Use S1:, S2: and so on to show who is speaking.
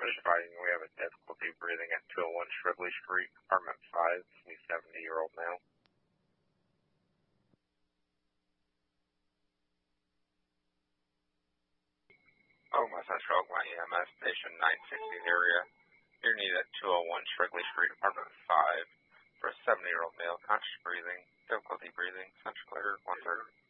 S1: Just advising we have a difficulty breathing at 201 Shrigley Street, apartment 5, 70-year-old male. Oklahoma Central, Oklahoma EMS, station 960 area. You're needed at 201 Shrigley Street, apartment 5, for a 70-year-old male, conscious breathing, difficulty breathing, central clear, 130.